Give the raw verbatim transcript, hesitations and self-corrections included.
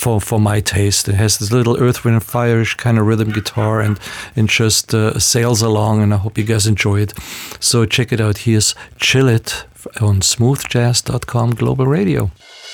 for, for my taste. It has this little Earth, Wind and Fire-ish kind of rhythm guitar and, and just uh, sails along, and I hope you guys enjoy it. So check it out. Here's Chill It on smooth jazz dot com Global Radio.